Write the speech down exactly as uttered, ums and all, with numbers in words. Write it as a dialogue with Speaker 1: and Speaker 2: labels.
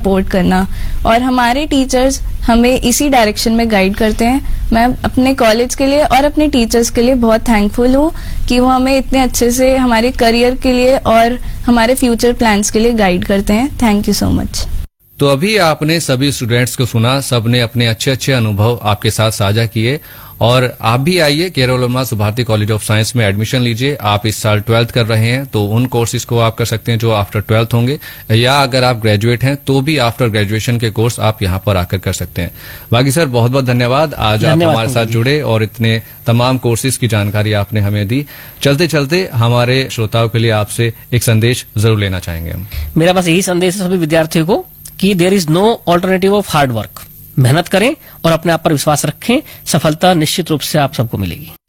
Speaker 1: Support करना, और हमारे टीचर्स हमें इसी डायरेक्शन में गाइड करते हैं। मैं अपने कॉलेज के लिए और अपने टीचर्स के लिए बहुत थैंकफुल हूँ कि वो हमें इतने अच्छे से हमारे करियर के लिए और हमारे फ्यूचर प्लान्स के लिए गाइड करते हैं। Thank you so much.
Speaker 2: तो अभी आपने सभी स्टूडेंट्स को सुना, सबने अपने अच्छे अच्छे अनुभव आपके साथ साझा किए, और आप भी आइए Kerala Verma Subharti college of science में एडमिशन लीजिए। आप इस साल ट्वेल्थ कर रहे हैं तो उन कोर्सेज को आप कर सकते हैं जो आफ्टर ट्वेल्थ होंगे, या अगर आप ग्रेजुएट हैं तो भी आफ्टर ग्रेजुएशन के कोर्स आप यहां पर आकर कर सकते हैं। बाकी सर बहुत बहुत धन्यवाद, आज आप हमारे साथ जुड़े और इतने तमाम कोर्सेज की जानकारी आपने हमें दी। चलते चलते हमारे श्रोताओं के लिए आपसे एक संदेश जरूर लेना चाहेंगे हम।
Speaker 3: मेरा बस यही संदेश है सभी विद्यार्थियों को कि there is no alternative of hard work. मेहनत करें और अपने आप पर विश्वास रखें, सफलता निश्चित रूप से आप सबको मिलेगी।